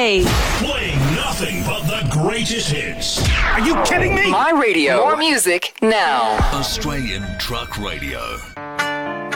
Play. Playing nothing but the greatest hits. Are you kidding me? My radio. More music now. Australian Truck Radio.